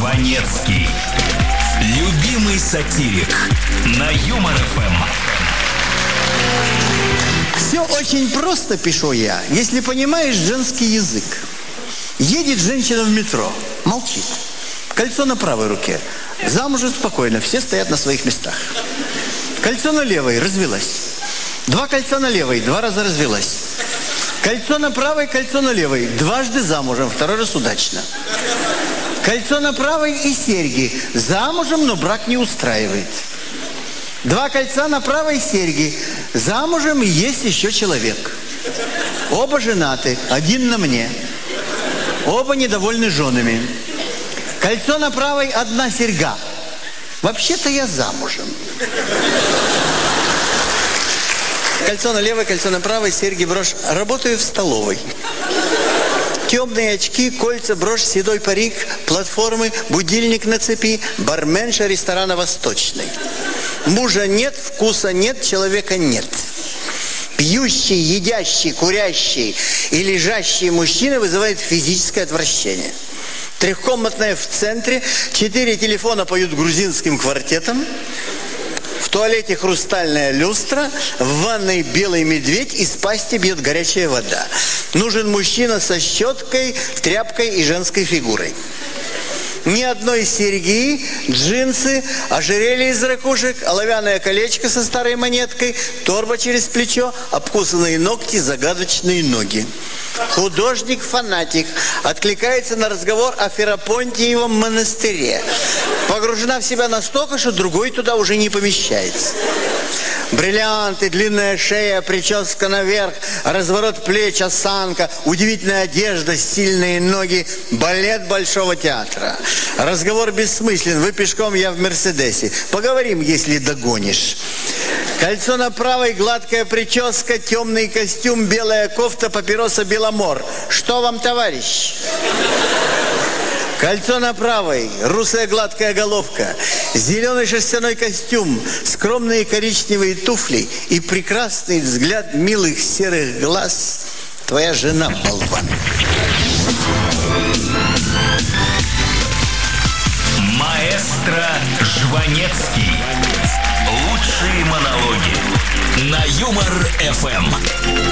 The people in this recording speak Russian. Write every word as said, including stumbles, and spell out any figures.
Жванецкий. Любимый сатирик на Юмор-ФМ. Все очень просто, пишу я, если понимаешь женский язык. Едет женщина в метро, молчит. Кольцо на правой руке. Замужем спокойно, все стоят на своих местах. Кольцо на левой, развелась. Два кольца на левой, два раза развелась. Кольцо на правой, кольцо на левой. Дважды замужем, второй раз удачно. Кольцо на правой и серьги. Замужем, но брак не устраивает. Два кольца на правой, серьги. Замужем и есть еще человек. Оба женаты, один на мне. Оба недовольны женами. Кольцо на правой, одна серьга. Вообще-то я замужем. Кольцо на левой, кольцо на правой, серьги, брошь. Работаю в столовой. Темные очки, кольца, брошь, седой парик, платформы, будильник на цепи, барменша ресторана «Восточный». Мужа нет, вкуса нет, человека нет. Пьющий, едящий, курящий и лежащий мужчина вызывает физическое отвращение. Трехкомнатная в центре, четыре телефона поют грузинским квартетом. В туалете хрустальная люстра, в ванной белый медведь, из пасти бьет горячая вода. Нужен мужчина со щеткой, тряпкой и женской фигурой. Ни одной серьги, джинсы, ожерелье из ракушек, оловянное колечко со старой монеткой, торба через плечо, обкусанные ногти, загадочные ноги. Художник-фанатик откликается на разговор о Ферапонтиевом монастыре. Погружена в себя настолько, что другой туда уже не помещается. Бриллианты, длинная шея, прическа наверх, разворот плеч, осанка, удивительная одежда, сильные ноги, балет Большого театра. Разговор бессмыслен, вы пешком, я в Мерседесе. Поговорим, если догонишь. Кольцо на правой, гладкая прическа, темный костюм, белая кофта, папироса Беломор. Что вам, товарищ? Кольцо на правой, русая гладкая головка, зеленый шерстяной костюм, скромные коричневые туфли и прекрасный взгляд милых серых глаз. Твоя жена, болван. Маэстро Жванецкий. Лучшие монологи на Юмор-ФМ.